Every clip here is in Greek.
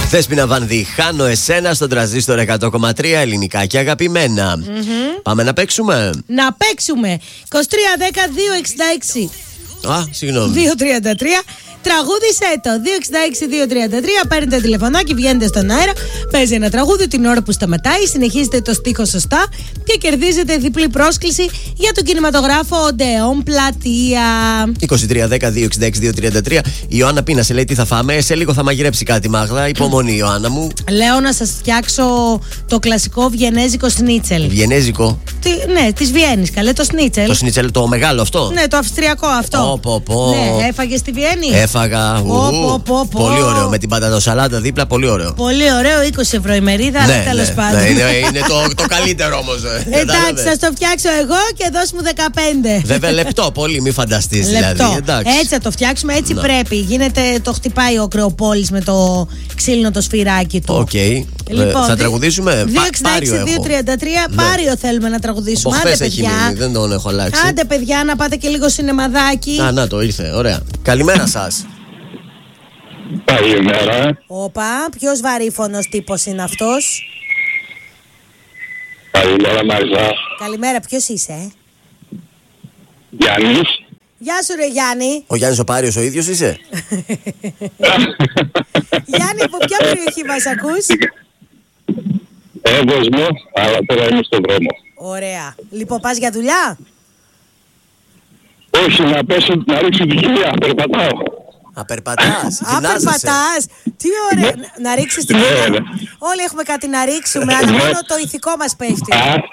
Δέσποινα Βανδύ, χάνω εσένα στον τραζίστορ 100,3 ελληνικά και αγαπημένα. Πάμε να παίξουμε. Να παίξουμε. 2310-266. Συγγνώμη. 233. Τραγούδισε το 266-233. Παίρνετε τηλεφωνάκι, βγαίνετε στον αέρα. Παίζει ένα τραγούδι την ώρα που σταματάει. Συνεχίζετε το στίχο σωστά και κερδίζετε διπλή πρόσκληση για τον κινηματογράφο Οντεόν Πλατεία. 2310-266-233. Η Ιωάννα Πίνα σε λέει τι θα φάμε. Σε λίγο θα μαγειρέψει κάτι, Μάγδα. Υπομονή, Ιωάννα μου. Λέω να σας φτιάξω το κλασικό βιενέζικο σνίτσελ. Βιενέζικο. Ναι, τη Βιέννη, καλέ το σνίτσελ. Το σνίτσελ το μεγάλο αυτό. Ναι, το αυστριακό αυτό. Ναι, έφαγε στη Βιέννη. Έφαγα. Πολύ ωραίο. Με την πατατοσαλάτα δίπλα, πολύ ωραίο. Πολύ ωραίο, 20 ευρώ η μερίδα, αλλά τέλος πάντων. Είναι το καλύτερο όμως. Εντάξει, θα το φτιάξω εγώ και δώσ' μου 15. Βέβαια, λεπτό, πολύ, μη φανταστείς δηλαδή. Έτσι θα το φτιάξουμε, έτσι πρέπει. Γίνεται, το χτυπάει ο Κρεοπόλης με το ξύλινο το σφυράκι του. Οκ. Θα τραγουδήσουμε. 266-233. Πάριο θέλουμε να τραγουδήσουμε. Άντε, παιδιά. Δεν τον έχω αλλάξει. Άντε, παιδιά, να πάτε και λίγο σινεμαδάκι. Να το ήρθε. Ωραία. Καλημέρα σας. Καλημέρα. Όπα, ποιος βαρύφωνος τύπος είναι αυτός? Καλημέρα, Μαρζά. Καλημέρα, ποιος είσαι? Γιάννης. Γεια σου, ρε Γιάννη. Ο Γιάννης ο Πάριος ο ίδιος είσαι? Γιάννη, από ποια περιοχή μας ακούς? Εύωσμο, αλλά τώρα είμαι στον δρόμο. Ωραία. Λοιπόν, πας για δουλειά? Όχι, να ρίξω την κοιλιά, περπατάω. Περπατάς, περπατάς. Τι ωραία. Να ρίξεις την κοιλιά. Όλοι έχουμε κάτι να ρίξουμε, αλλά μόνο το ηθικό μας πέφτει.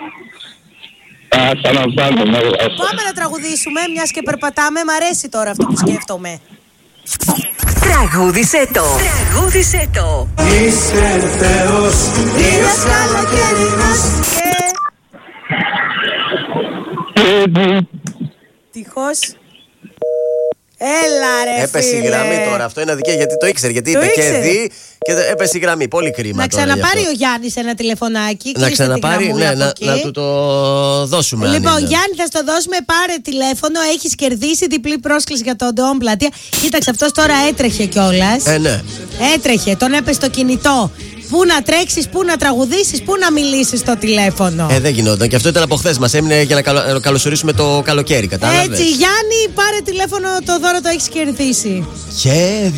Πάμε να τραγουδήσουμε, μιας και περπατάμε. Μ' αρέσει τώρα αυτό που σκέφτομαι. Τραγούδισε το. Τραγούδισε το. Είσαι Θεός, ήλιος καλοκαιρινός και... Τυχώς. Έλα ρε έπεσε φίλε. η γραμμή τώρα, αυτό είναι αδικία γιατί το ήξερε. Γιατί είπε και δι και έπεσε η γραμμή. Πολύ κρίμα. Να ξαναπάρει ο Γιάννης ένα τηλεφωνάκι. Να ξαναπάρει, ναι, να του το δώσουμε. Λοιπόν, Γιάννη, θα στο δώσουμε. Πάρε τηλέφωνο. Έχεις κερδίσει διπλή πρόσκληση για το Οντεόν Πλατεία. Κοίταξε, αυτός τώρα έτρεχε κιόλας. Ναι. Έτρεχε, τον έπεσε το κινητό. Πού να τρέξεις, πού να τραγουδήσεις, πού να μιλήσεις στο τηλέφωνο. Δεν γινόταν. Και αυτό ήταν από χθες. Μας έμεινε για να καλωσορίσουμε το καλοκαίρι, κατάλαβες. Έτσι, Γιάννη, πάρε τηλέφωνο, το δώρο το έχεις κερδίσει.